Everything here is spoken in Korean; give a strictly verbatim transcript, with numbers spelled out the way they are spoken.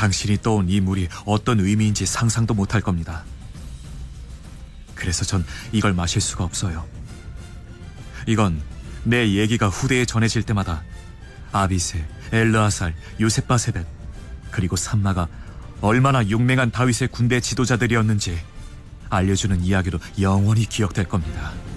당신이 떠온 이 물이 어떤 의미인지 상상도 못할 겁니다. 그래서 전 이걸 마실 수가 없어요. 이건 내 얘기가 후대에 전해질 때마다 아비세, 엘르아살, 요셋바세벳 그리고 삼마가 얼마나 용맹한 다윗의 군대 지도자들이었는지 알려주는 이야기로 영원히 기억될 겁니다.